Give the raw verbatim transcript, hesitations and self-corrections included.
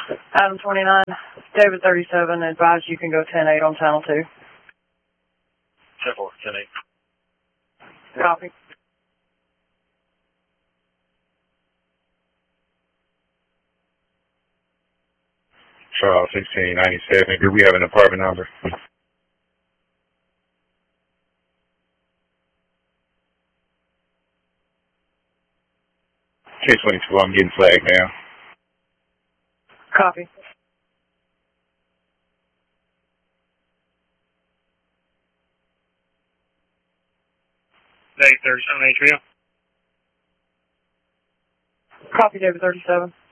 Adam twenty-nine, David thirty-seven, advise you can go ten eight on channel two. ten four, ten eight. Copy. Charles sixteen ninety-seven, do we have an apartment number? K twenty-two, I'm getting flagged now. Copy. David thirty-seven, H B O. Copy, David thirty-seven.